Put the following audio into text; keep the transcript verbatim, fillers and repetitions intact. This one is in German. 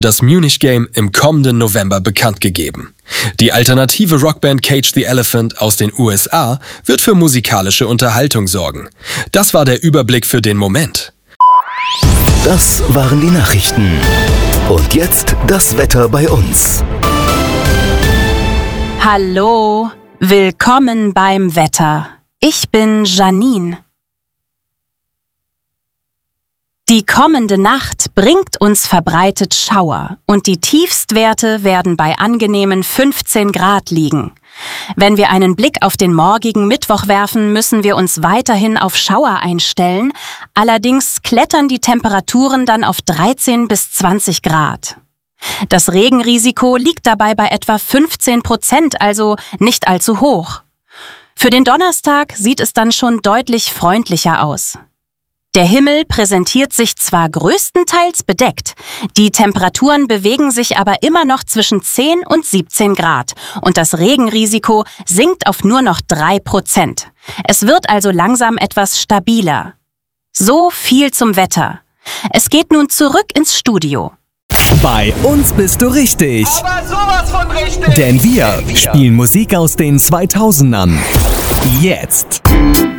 das Munich Game im kommenden November bekannt gegeben. Die alternative Rockband Cage the Elephant aus den U S A wird für musikalische Unterhaltung sorgen. Das war der Überblick für den Moment. Das waren die Nachrichten. Und jetzt das Wetter bei uns. Hallo, willkommen beim Wetter. Ich bin Janine. Die kommende Nacht bringt uns verbreitet Schauer und die Tiefstwerte werden bei angenehmen fünfzehn Grad liegen. Wenn wir einen Blick auf den morgigen Mittwoch werfen, müssen wir uns weiterhin auf Schauer einstellen. Allerdings klettern die Temperaturen dann auf dreizehn bis zwanzig Grad. Das Regenrisiko liegt dabei bei etwa fünfzehn Prozent, also nicht allzu hoch. Für den Donnerstag sieht es dann schon deutlich freundlicher aus. Der Himmel präsentiert sich zwar größtenteils bedeckt, die Temperaturen bewegen sich aber immer noch zwischen zehn und siebzehn Grad und das Regenrisiko sinkt auf nur noch drei Prozent. Es wird also langsam etwas stabiler. So viel zum Wetter. Es geht nun zurück ins Studio. Bei uns bist du richtig. Aber sowas von richtig. Denn wir spielen Musik aus den zweitausendern. Jetzt.